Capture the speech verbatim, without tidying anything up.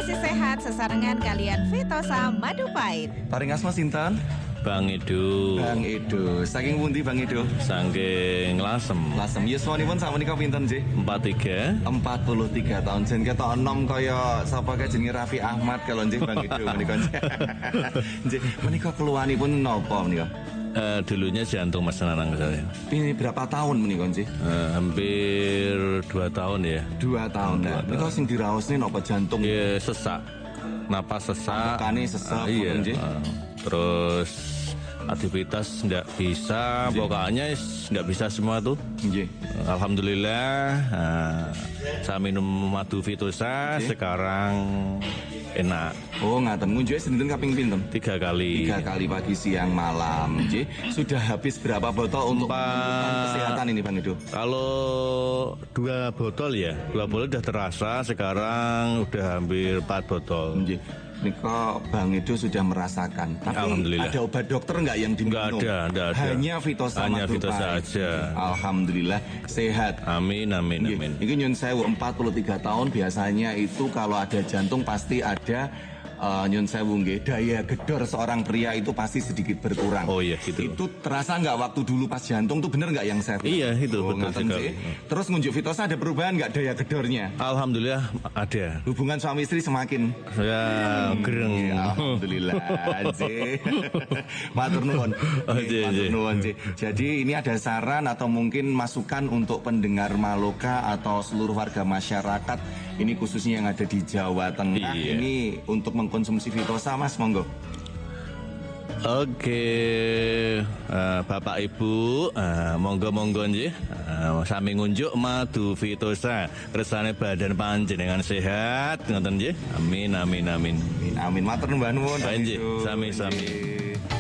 masih sehat sesarengan kalian Vitosa Madu Pahit. Paring asma sinten? Bang Edo. Bang Edo. Saking pundi Bang Edo? Saking Lasem. Lasem. Yuswanipun sakmenika pinten sih? empat tiga. empat puluh tiga tahun. Jen ketok enom kaya sapa kae jenenge Raffi Ahmad kalau nggih Bang Edo menika. Nggih, menika keluhanipun napa menika? Uh, dulunya jantung Mas Nanang saya. Ini berapa tahun menika nggih? Uh, hampir dua tahun ya. Dua tahun. Nah, menika sing diraosne napa jantung? Ya sesak. Napas sesak. Tekane sesak. Uh, iya. Uh, terus aktivitas nggak bisa, Nggih. pokoknya nggak bisa semua tuh. Nggih. Alhamdulillah, uh, saya minum madu Vitosa, Nggih. sekarang enak. Oh ngaten, ngunjuke sinten kaping pinten? Tiga kali. Tiga kali pagi, siang, malam. Nggih. Sudah habis berapa botol untuk Empat. menentukan kesehatan ini Bang Edo? Kalau dua botol ya, dua botol udah terasa, sekarang udah hampir empat botol. Nggih. Niko Bang Edo sudah merasakan. Tapi Alhamdulillah. ada obat dokter nggak yang diminum? Nggak ada, nggak ada. Hanya Vitosa Hanya Madu Vitosa Pahit. aja. Alhamdulillah sehat. Amin, amin, Nggih. amin. Ini nyun sewu empat puluh tiga tahun biasanya itu kalau ada jantung pasti ada uh, nyun sewu nggih, daya gedor seorang pria itu pasti sedikit berkurang. Oh iya, gitu. Itu terasa nggak waktu dulu pas jantung tuh bener nggak yang saya? Iya, itu Oh, betul ngaten sekali. sih. Terus ngunjuk Vitosa ada perubahan nggak daya gedornya? Alhamdulillah ada. Hubungan suami istri semakin Saya gereng. Ya, alhamdulillah, Ci. Matur nuwun. Oh, Ci, Matur Ci. nuwun, Ci. Jadi ini ada saran atau mungkin masukan untuk pendengar Maloka atau seluruh warga masyarakat ini khususnya yang ada di Jawa Tengah Iya. ini untuk mengkonsumsi Vitosa, Mas, monggo. Oke, eh, Bapak Ibu, eh, monggo-monggo nggih, eh, sami ngunjuk madu Vitosa, kersane badan panjenengan sehat, ngoten nggih. Amin, amin, amin. Amin, amin. Matur nuwun. Baik, nggih. Pak Isu. Sami-sami. Nggih.